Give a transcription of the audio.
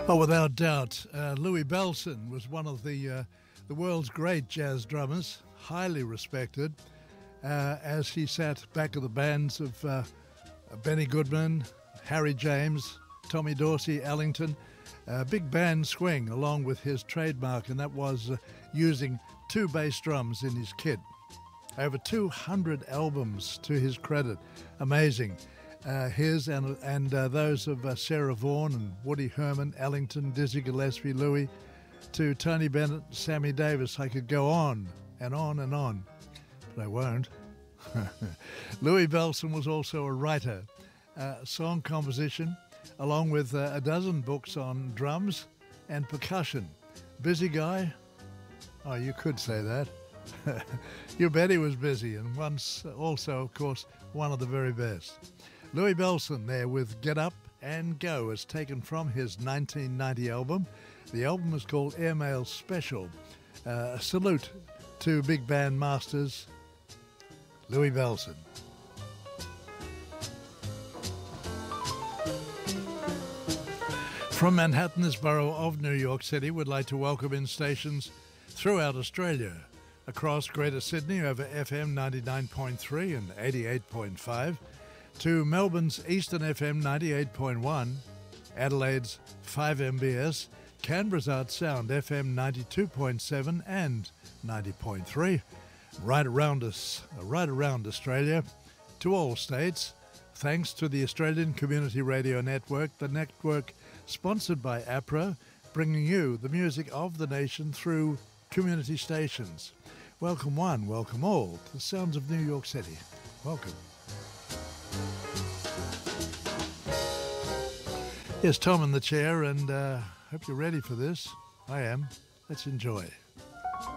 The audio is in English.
Oh, without doubt, Louis Bellson was one of the world's great jazz drummers, highly respected, as he sat back of the bands of Benny Goodman, Harry James, Tommy Dorsey, Ellington. Big band swing along with his trademark, and that was using two bass drums in his kit. Over 200 albums to his credit. Amazing. His and those of Sarah Vaughan and Woody Herman, Ellington, Dizzy Gillespie, Louis, to Tony Bennett, Sammy Davis. I could go on and on and on, but I won't. Louis Bellson was also a writer, song composition, along with a dozen books on drums and percussion. Busy guy? Oh, you could say that. You bet he was busy, and once also, of course, one of the very best. Louis Bellson there with Get Up and Go is taken from his 1990 album. The album is called Airmail Special. A salute to big band masters, Louis Bellson. From Manhattan, this borough of New York City, we'd like to welcome in stations throughout Australia, across Greater Sydney over FM 99.3 and 88.5, to Melbourne's Eastern FM 98.1, Adelaide's 5MBS, Canberra's Art Sound FM 92.7 and 90.3, right around Australia, to all states, thanks to the Australian Community Radio Network, the network sponsored by APRA, bringing you the music of the nation through community stations. Welcome one, welcome all to the sounds of New York City. Welcome. Yes, Tom in the chair, and hope you're ready for this. I am. Let's enjoy.